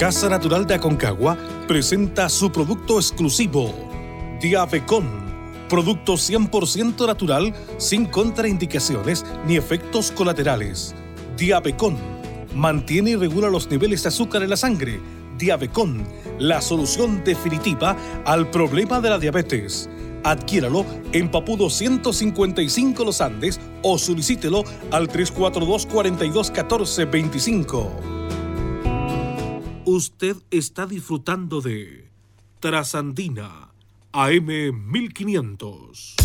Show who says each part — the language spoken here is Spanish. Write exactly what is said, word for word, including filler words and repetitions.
Speaker 1: Casa Natural de Aconcagua presenta su producto exclusivo, Diabecon, producto cien por ciento natural, sin contraindicaciones ni efectos colaterales. Diabecon mantiene y regula los niveles de azúcar en la sangre. Diabecon, la solución definitiva al problema de la diabetes. Adquiéralo en Papudo ciento cincuenta y cinco Los Andes o solicítelo al tres cuatro dos, cuatro dos uno cuatro dos cinco. Usted está disfrutando de Trasandina A M mil quinientos.